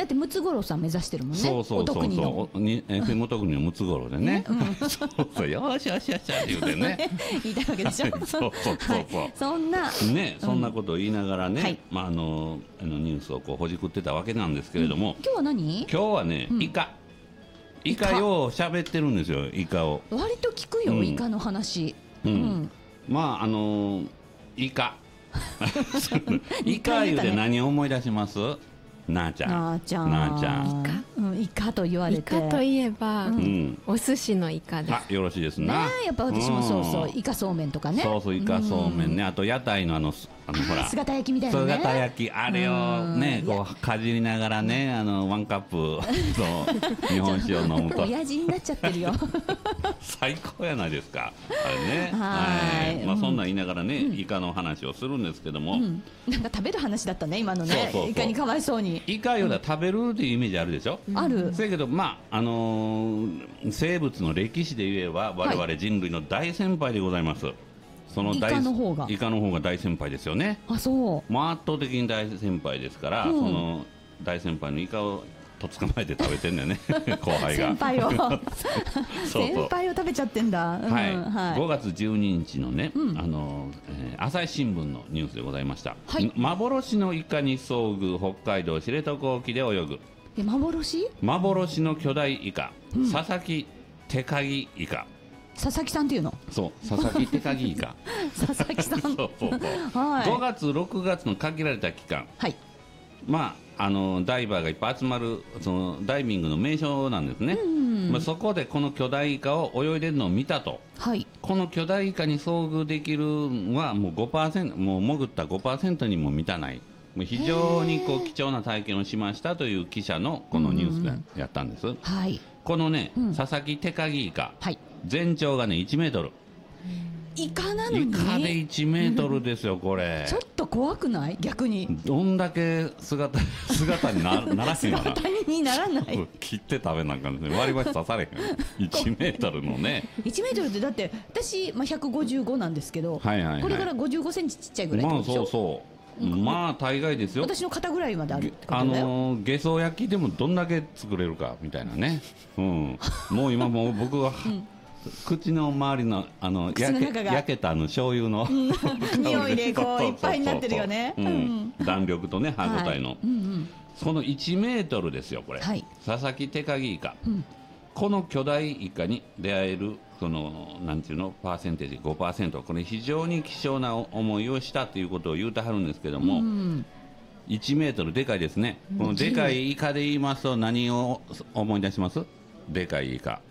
だってムツゴロウさん目指してるもんね。 そうそうそうお得にのそうFM 特にのムツゴロウでね、そうそうよしよしよしって言うてね言いたいわけでしょ。 そうそうそうそう、 はいそんなね、そんなことを言いながらね、 はいまあニュースをこうほじくってたわけなんですけれども、 今日は何？ 今日はね、イカよう喋ってるんですよ、イカを。 割と聞くよ、イカの話。 まあイカイカいうで何を思い出します？なあちゃん。 なあちゃん。 なあちゃん。 イカと言われて。 イカといえば、お寿司のイカです。 あ、よろしいですな。 やっぱ私もそうそう、イカそうめんとかね。 そうそう、イカそうめんね。あと屋台のほら姿焼きみたいなね。 姿焼き、あれをねこうかじりながらね、ワンカップの日本酒を飲むと親父になっちゃってるよ。 最高やないですか、あれね。 はいまあそんなん言いながらね、イカの話をするんですけども、 なんか食べる話だったね今のね。 そうそうそうイカにかわいそうに。 イカよりは食べるっていうイメージあるでしょ。 ある。 そやけどまあ生物の歴史で言えば我々人類の大先輩でございます。そのイカの方が大先輩ですよね。 あ、そう。 もう圧倒的に大先輩ですから、その大先輩のイカをと捕まえて食べてんだよね後輩が先輩をそうそう先輩を食べちゃってんだ。 はい、5月12日のね、朝日新聞のニュースでございました、幻のイカに遭遇、北海道知床沖で泳ぐ幻の巨大イカ、佐々木手鍵イカ。 佐々木さんっていうの？ そう佐々木手鍵イカ佐々木さんそうそうそう、5月6月の限られた期間、まあダイバーがいっぱい集まるそのダイビングの名所なんですね。そこでこの巨大イカを泳いでるのを見たと、この巨大イカに遭遇できるのはもう 5%、もう潜った 5% にも満たない、もう非常にこう貴重な体験をしましたという記者のこのニュースでやったんです。このね、佐々木手鍵イカ、全長がね1メートル。 イカなのにイカで1メートルですよこれ。 ちょっと怖くない？逆にどんだけ姿にならへんわな姿にならない切って食べなあかんね、割り箸刺されへん1メートルのね 1メートルってだって私、155なんですけど、これから55センチちっちゃいぐらいってことでしょ。 そうまあ大概ですよ。 私の肩ぐらいまであるってことだよ。 ゲソ焼きでもどんだけ作れるかみたいなね、もう今もう僕は、口の周りの焼けた醤油の匂いでこういっぱいになってるよね。 弾力とね歯ごたえの、その1メートルですよこれ、佐々木手鍵イカ、この巨大イカに出会えるそのなんていうのパーセンテージ 5%、 これ非常に希少な思いをしたということを言うてはるんですけども、1メートルでかいですね。このでかいイカで言いますと何を思い出します？でかいイカ、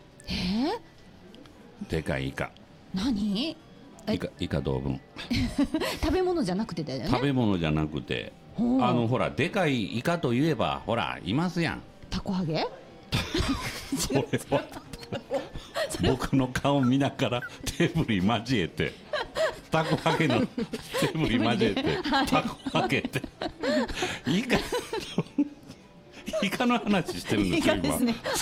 でかいイカ、 何？ イカ同分食べ物じゃなくてだよね。 食べ物じゃなくて、ほらでかいイカといえばほらいますやん、 タコハゲそれは僕の顔見ながら手振り交えてタコハゲの手振り交えてタコハゲってイカの話してるんですよ今。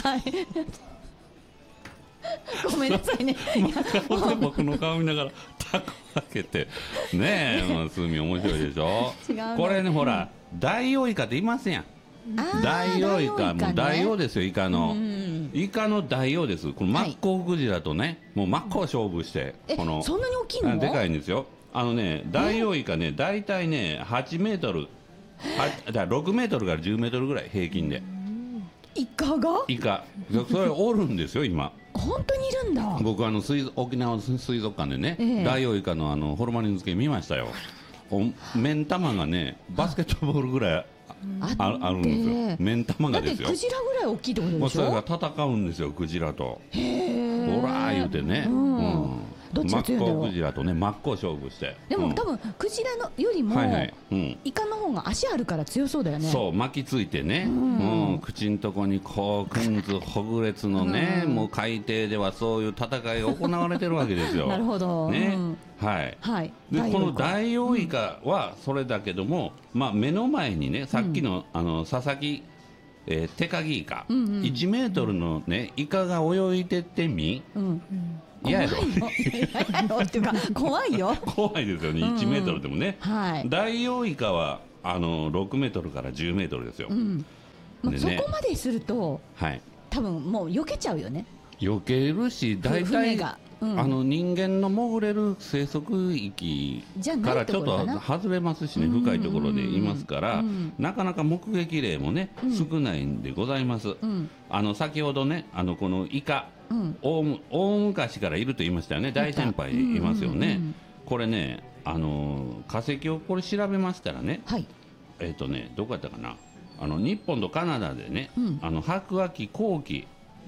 ごめんなさいね僕の顔見ながらタコハゲてねえ、すみ面白いでしょこれね、ほらダイオウイカっていますやん。ダイオウイカ、もう大王ですよ、イカの大王です。このマッコウクジラとね、もう真っ向勝負して、 そんなに大きいの？ でかいんですよ。ダイオウイカね、大体ね8メートル、6メートルから10メートルぐらい平均で。 イカが？ イカ、それおるんですよ今。 本当にいるんだ。 僕沖縄の水族館でね、ダイオウイカのホルマリン漬け見ましたよ。目ん玉がねバスケットボールぐらいあるんですよ。目ん玉がですよ。 だってクジラぐらい大きいってことでしょ。 それが戦うんですよ、クジラと。ほらー言うてね、 どっちが強いんだろう。 マッコウクジラとね真っ向勝負して。 でも多分クジラのよりもイカの方が足あるから強そうだよね。 そう巻きついてね、口んとこにこうくんずほぐれつのね、もう海底ではそういう戦いが行われてるわけですよ。 なるほどね、でこのダイオウイカはそれだけども、目の前にねさっきの佐々木手鍵イカ、1メートルのねイカが泳いでってみ、嫌やろっていうか怖いよ怖いですよね、1メートルでもね。ダイオウイカは6メートルから10メートルですよ。 まあ、そこまですると、 はい、 多分もう避けちゃうよね。 避けるし、大体が、 人間の潜れる生息域からちょっと外れますしね、深いところでいますから、なかなか目撃例もね、少ないんでございます。先ほどね、このイカ、大昔からいると言いましたよね。大先輩いますよね。これね、化石をこれ調べましたらね、 はい、 どこやったかな、日本とカナダでね、白亜紀後期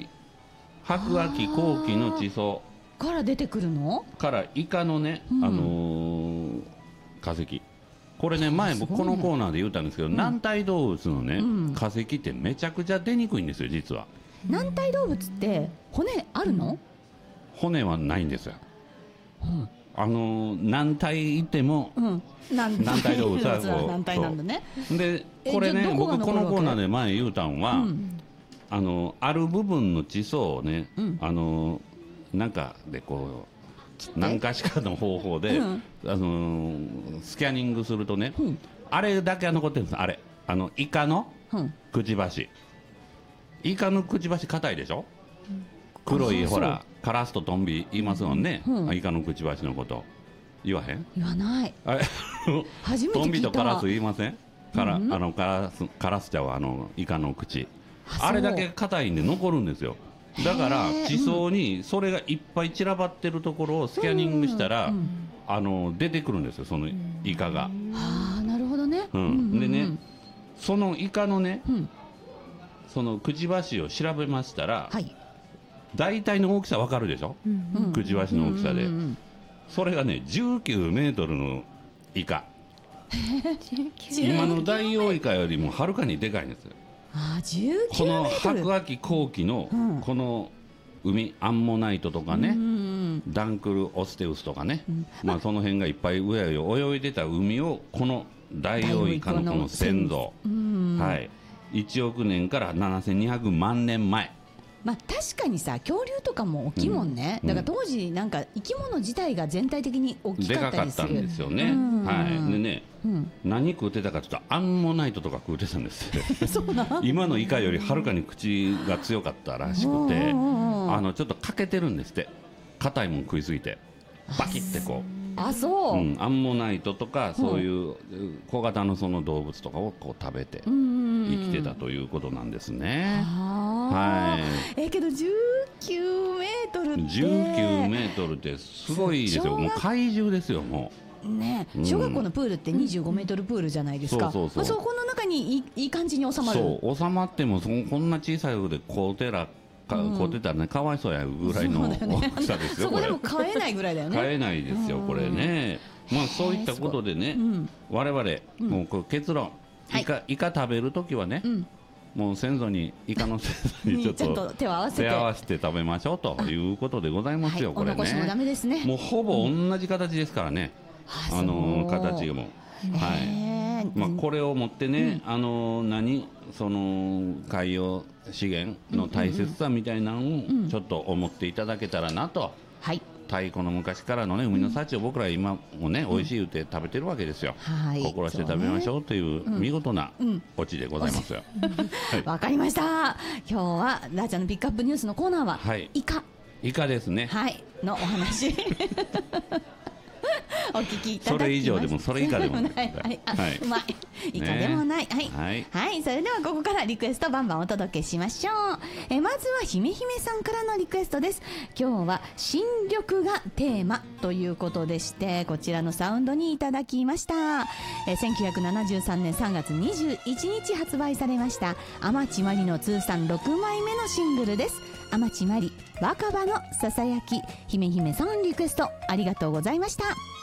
の地層から出てくるのからイカのね、化石、これね、前僕このコーナーで言ったんですけど、軟体動物のね、化石ってめちゃくちゃ出にくいんですよ、実は。 軟体動物って骨あるの？ 骨はないんですよ。軟体いても、軟体動物はこう、 軟体なんだね。 でこれね、僕このコーナーで前言うたんは、ある部分の地層をね、なんかでこう何かしかの方法で、スキャニングするとね、あれだけは残ってるんです。あれイカのくちばし、イカのくちばし硬いでしょ。黒いほらカラスとトンビ言いますもんね、イカのくちばしのこと言わへん？ 言わない。 あれ初めて聞いた。 トンビとカラス言いません？カラスちゃうイカの口、あれだけ硬いんで残るんですよ。だから地層にそれがいっぱい散らばってるところをスキャニングしたら、出てくるんですよ、そのイカが。 ああ、なるほどね。 でね、そのイカのね、そのくちばしを調べましたら、大体の大きさわかるでしょ、くちばしの大きさで。それがね、19メートルのイカ。今のダイオウイカよりもはるかにでかいんですよ。この白亜紀後期のこの海、アンモナイトとかね、ダンクルオステウスとかね、まあその辺がいっぱいうやうや泳いでた海を、このダイオウイカのこの先祖、はい、1億年から7200万年前。 まあ、確かにさ、恐竜とかも大きいもんね、だから当時なんか生き物自体が全体的に大きかったりする。 でかかったんですよね。はい、でね、何食うてたかというとアンモナイトとか食うてたんですそうなん？ 今のイカよりはるかに口が強かったらしくて、ちょっと欠けてるんですって。硬いもん食いすぎてバキってこう。 あ、そう、 アンモナイトとかそういう小型のその動物とかをこう食べて生きてたということなんですね。はい。 けど19メートルって 19メートルってすごいですよ。もう怪獣ですよ、もうね。小学校のプールって25メートルプールじゃないですか。そこの中にいい感じに収まる。 そう収まってもこんな小さいのでこうてたらね、かわいそうやぐらいの大きさですよ。 そこでも買えないぐらいだよね。 買えないですよ、これね。まあそういったことでね、我々もうこれ結論、イカ食べるときはね、もう先祖に、イカの先祖にちょっと手を合わせて食べましょうということでございますよ、これね。 お残しもダメですね。 もうほぼ同じ形ですからね、形も。はい。まあこれをもってね、その海洋資源の大切さみたいなのをちょっと思っていただけたらなと。はい。太古の昔からのね、海の幸を僕ら今もね、美味しい言うて食べてるわけですよ。心して食べましょうという見事なオチでございますよ。 わかりました。今日はラーちゃんのピックアップニュースのコーナーはイカですね。はい。のお話。お聞きいただきました。 それ以上でもそれ以下でもない。 うまい。イカでもない。はい。それではここからリクエストバンバンお届けしましょう。まずは姫姫さんからのリクエストです。今日は新緑がテーマということでして、こちらのサウンドにいただきました。1973年3月21日発売されました天地真理の通算6枚目のシングルです。天地真理若葉のささやき。姫姫さんリクエストありがとうございました。